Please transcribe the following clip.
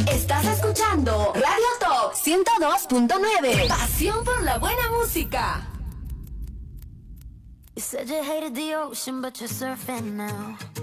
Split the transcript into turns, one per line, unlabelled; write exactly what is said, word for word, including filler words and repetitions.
Estás escuchando Radio Top ciento dos punto nueve. Pasión por la buena música.
You said you hated the ocean, but you're surfing now.